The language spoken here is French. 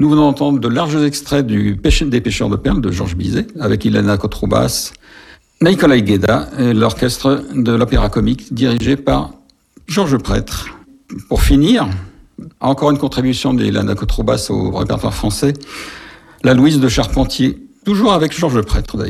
Nous venons d'entendre de larges extraits du des Pêcheurs de perles de Georges Bizet, avec Ilana Kotroubas, Nikolai Gueda et l'orchestre de l'Opéra Comique dirigé par Georges Prêtre. Pour finir, encore une contribution d'Ilana Kotroubas au répertoire français, La Louise de Charpentier, toujours avec Georges Prêtre d'ailleurs.